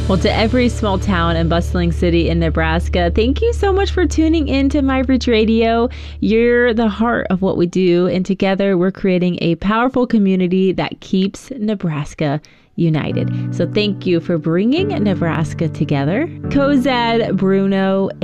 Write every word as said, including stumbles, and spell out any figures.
Well, to every small town and bustling city in Nebraska, thank you so much for tuning in to MyBridge Radio. You're the heart of what we do, and together we're creating a powerful community that keeps Nebraska united. So thank you for bringing Nebraska together. Cozad Bruno